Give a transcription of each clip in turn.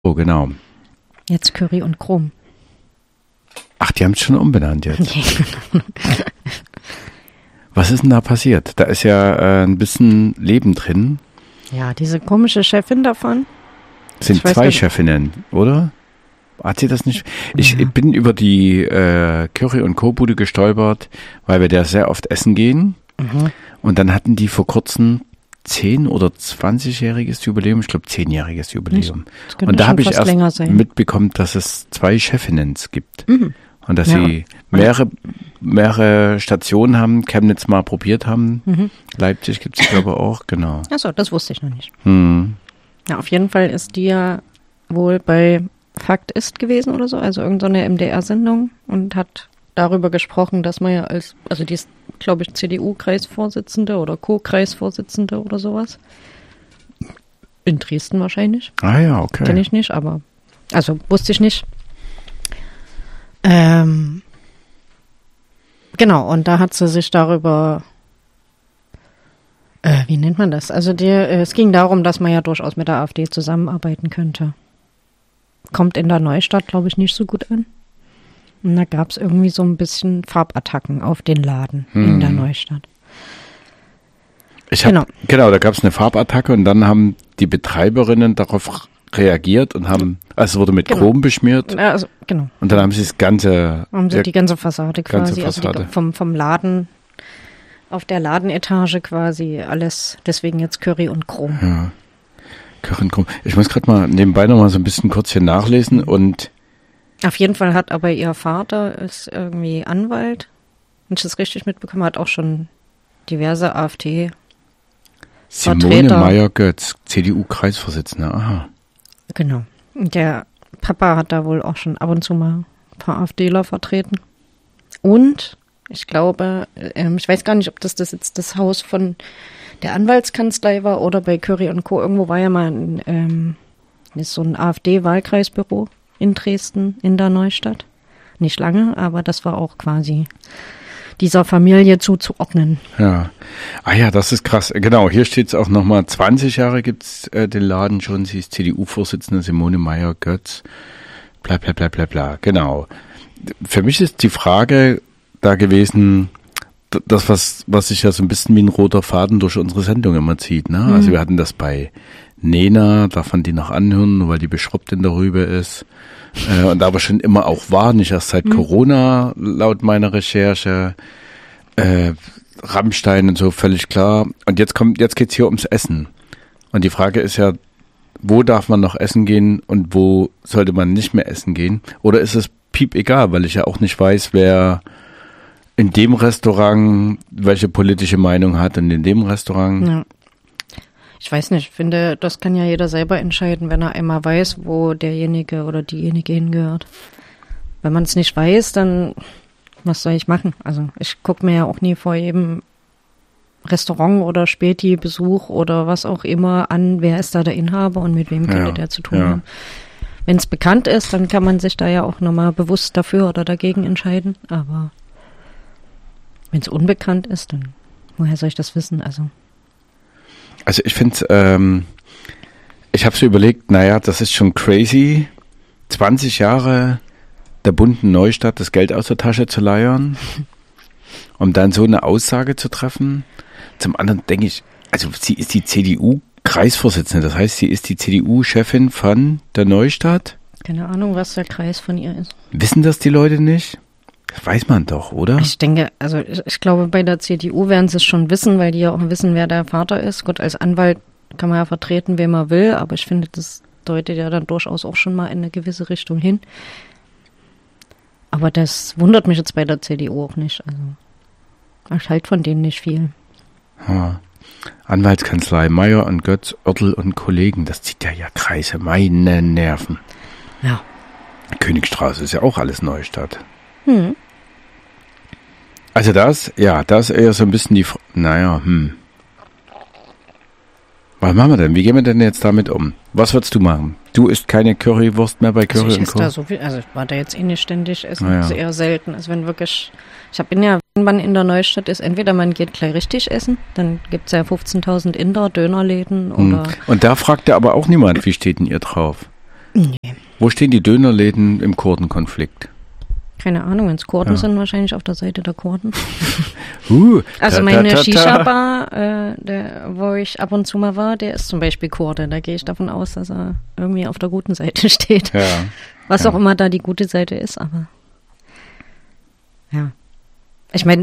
Bistro, genau. Jetzt Curry und Chrom. Ach, die haben es schon umbenannt jetzt. Was ist denn da passiert? Da ist ja ein bisschen Leben drin. Ja, diese komische Chefin davon. Es sind zwei Chefinnen, oder? Hat sie das nicht? Ich bin über die Curry- und Co-Bude gestolpert, weil wir da sehr oft essen gehen. Mhm. Und dann hatten die vor kurzem 10- oder 20-jähriges Jubiläum, ich glaube 10-jähriges Jubiläum. Und da habe ich erst mitbekommen, dass es 2 Chefinnen gibt. Mhm. Und dass sie mehrere Stationen haben, Chemnitz mal probiert haben. Mhm. Leipzig gibt es, glaube ich, auch, genau. Achso, das wusste ich noch nicht. Mhm. Ja, auf jeden Fall ist die ja wohl bei Fakt ist gewesen oder so, also irgendeine MDR-Sendung und hat darüber gesprochen, dass man ja also die ist, glaube ich, CDU-Kreisvorsitzende oder Co-Kreisvorsitzende oder sowas. In Dresden wahrscheinlich. Ah ja, okay. Kenne ich nicht, aber, also wusste ich nicht. Genau, und da hat sie sich darüber, wie nennt man das? Also es ging darum, dass man ja durchaus mit der AfD zusammenarbeiten könnte. Kommt in der Neustadt, glaube ich, nicht so gut an. Und da gab es irgendwie so ein bisschen Farbattacken auf den Laden in der Neustadt. Genau, da gab es eine Farbattacke und dann haben die Betreiberinnen darauf reagiert und es wurde mit Chrom beschmiert. Ja, also, genau. Und dann haben sie die ganze Fassade quasi, also vom Laden, auf der Ladenetage quasi alles, deswegen jetzt Curry und Chrom. Ja, Curry und Chrom. Ich muss gerade mal nebenbei noch mal so ein bisschen kurz hier nachlesen und auf jeden Fall hat aber ihr Vater ist irgendwie Anwalt, wenn ich das richtig mitbekommen, hat auch schon diverse AfD Simone Meyer-Götz, CDU-Kreisvorsitzende, aha. Genau. Der Papa hat da wohl auch schon ab und zu mal ein paar AfDler vertreten. Und ich glaube, ich weiß gar nicht, ob das jetzt das Haus von der Anwaltskanzlei war oder bei Curry und Co. Irgendwo war ja mal so ein AfD-Wahlkreisbüro in Dresden, in der Neustadt. Nicht lange, aber das war auch quasi dieser Familie zuzuordnen. Ja. Ah ja, das ist krass. Genau, hier steht es auch nochmal, 20 Jahre gibt es den Laden schon. Sie ist CDU-Vorsitzende Simone Meyer-Götz. Bla bla bla bla bla. Genau. Für mich ist die Frage da gewesen, das, was sich ja so ein bisschen wie ein roter Faden durch unsere Sendung immer zieht. Ne? Also wir hatten das bei Nena, darf man die noch anhören, weil die beschrubbt in der Rübe ist. Und aber schon immer auch war, nicht erst seit Corona, laut meiner Recherche. Rammstein und so, völlig klar. Und jetzt geht's hier ums Essen. Und die Frage ist ja, wo darf man noch essen gehen und wo sollte man nicht mehr essen gehen? Oder ist es piep egal, weil ich ja auch nicht weiß, wer in dem Restaurant welche politische Meinung hat und in dem Restaurant. Ja. Ich weiß nicht, ich finde, das kann ja jeder selber entscheiden, wenn er einmal weiß, wo derjenige oder diejenige hingehört. Wenn man es nicht weiß, dann was soll ich machen? Also ich gucke mir ja auch nie vor jedem Restaurant oder Späti-Besuch oder was auch immer an, wer ist da der Inhaber und mit wem könnte der zu tun haben. Wenn es bekannt ist, dann kann man sich da ja auch nochmal bewusst dafür oder dagegen entscheiden. Aber wenn es unbekannt ist, dann woher soll ich das wissen? Also ich finde ich habe so überlegt, naja, das ist schon crazy, 20 Jahre der bunten Neustadt das Geld aus der Tasche zu leiern, um dann so eine Aussage zu treffen. Zum anderen denke ich, also sie ist die CDU-Kreisvorsitzende, das heißt, sie ist die CDU-Chefin von der Neustadt. Keine Ahnung, was der Kreis von ihr ist. Wissen das die Leute nicht? Das weiß man doch, oder? Ich denke, also ich glaube, bei der CDU werden sie es schon wissen, weil die ja auch wissen, wer der Vater ist. Gut, als Anwalt kann man ja vertreten, wen man will, aber ich finde, das deutet ja dann durchaus auch schon mal in eine gewisse Richtung hin. Aber das wundert mich jetzt bei der CDU auch nicht. Also ich halte von denen nicht viel. Ja. Anwaltskanzlei Meyer und Götz, Oertel und Kollegen, das zieht ja Kreise, meine Nerven. Ja. Königstraße ist ja auch alles Neustadt. Also das ist eher so ein bisschen die, Was machen wir denn? Wie gehen wir denn jetzt damit um? Was würdest du machen? Du isst keine Currywurst mehr bei Curry und Co.? Da so viel, also ich war da jetzt nicht ständig essen, das ist eher selten. Also wenn wirklich, wenn man in der Neustadt ist, entweder man geht gleich richtig essen, dann gibt es ja 15.000 Inder, Dönerläden oder... Und da fragt ja aber auch niemand, wie steht denn ihr drauf? Nee. Wo stehen die Dönerläden im Kurdenkonflikt? Keine Ahnung, wenn es Kurden sind, wahrscheinlich auf der Seite der Kurden. Also ta, meine ta, ta, ta. Shisha-Bar, wo ich ab und zu mal war, der ist zum Beispiel Kurde. Da gehe ich davon aus, dass er irgendwie auf der guten Seite steht. Ja. Was auch immer da die gute Seite ist, aber ja. Ich meine,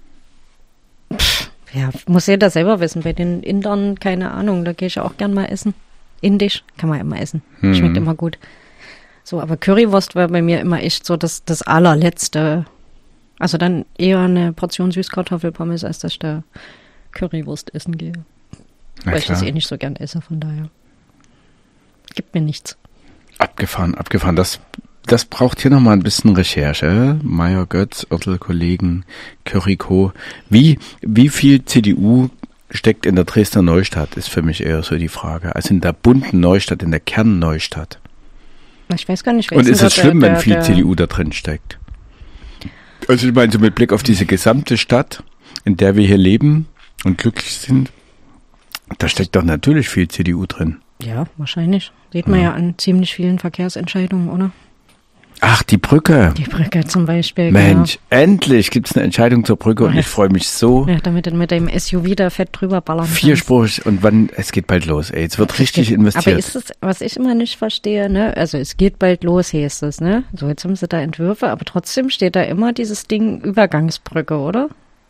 ja, muss jeder selber wissen. Bei den Indern, keine Ahnung, da gehe ich auch gern mal essen. Indisch kann man immer essen. Schmeckt immer gut. So, aber Currywurst war bei mir immer echt so das allerletzte. Also dann eher eine Portion Süßkartoffelpommes, als dass ich da Currywurst essen gehe. Weil ich das eh nicht so gern esse, von daher. Gibt mir nichts. Abgefahren. Das braucht hier nochmal ein bisschen Recherche. Meyer, Götz, Oertel, Kollegen, Curryco. Wie viel CDU steckt in der Dresdner Neustadt, ist für mich eher so die Frage. Also in der bunten Neustadt, in der Kernneustadt. Ich weiß gar nicht, wer und ist es schlimm, wenn viel CDU da drin steckt? Also ich meine, so mit Blick auf diese gesamte Stadt, in der wir hier leben und glücklich sind, da steckt doch natürlich viel CDU drin. Ja, wahrscheinlich. Sieht man ja an ziemlich vielen Verkehrsentscheidungen, oder? Ach, die Brücke. Die Brücke zum Beispiel. Mensch, endlich gibt es eine Entscheidung zur Brücke und ich freue mich so. Ja, damit mit dem SUV da fett drüber ballern kannst. Vierspurig und es geht bald los, ey. Jetzt wird richtig investiert. Aber ist es, was ich immer nicht verstehe, ne? Also es geht bald los, heißt es, ne? So, jetzt haben sie da Entwürfe, aber trotzdem steht da immer dieses Ding Übergangsbrücke, oder?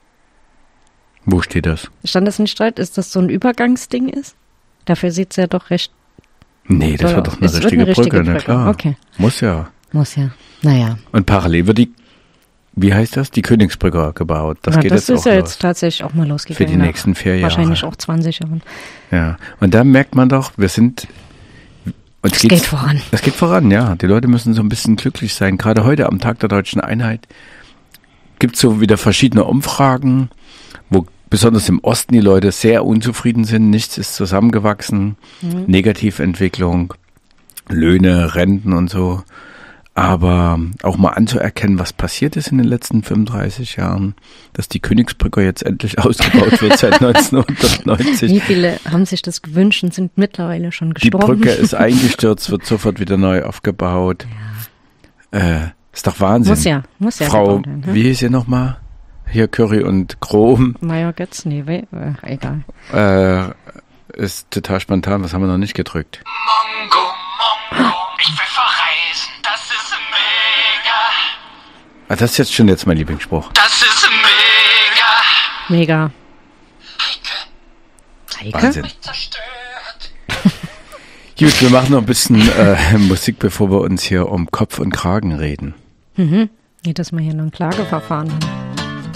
Wo steht das? Stand das nicht drin, ist das so ein Übergangsding ist? Dafür sieht es ja doch recht... Nee, das wird doch eine richtige Brücke, na klar. Okay. Muss ja. Naja. Und parallel wird wie heißt das? Die Königsbrücke gebaut. Das geht jetzt auch los. Das ist ja jetzt tatsächlich auch mal losgegangen. Für die nächsten 4 Jahre. Wahrscheinlich auch 20 Jahre. Ja. Und da merkt man doch, es geht voran. Es geht voran, ja. Die Leute müssen so ein bisschen glücklich sein. Gerade heute am Tag der Deutschen Einheit gibt es so wieder verschiedene Umfragen, wo besonders im Osten die Leute sehr unzufrieden sind. Nichts ist zusammengewachsen. Negativentwicklung, Löhne, Renten und so. Aber auch mal anzuerkennen, was passiert ist in den letzten 35 Jahren, dass die Königsbrücke jetzt endlich ausgebaut wird seit 1990. Wie viele haben sich das gewünscht und sind mittlerweile schon gestorben? Die Brücke ist eingestürzt, wird sofort wieder neu aufgebaut. Ja. Ist doch Wahnsinn. Muss ja. Frau, wie hieß sie nochmal? Hier Curry und Chrom. Meyer Götz, nee, egal. Ist total spontan, was haben wir noch nicht gedrückt? Mongo, ich will verreisen, das ist mega. Das ist jetzt mein Lieblingsspruch. Das ist mega. Heike? Wahnsinn. Gut, wir machen noch ein bisschen Musik, bevor wir uns hier um Kopf und Kragen reden. Nicht, dass wir hier noch ein Klageverfahren haben.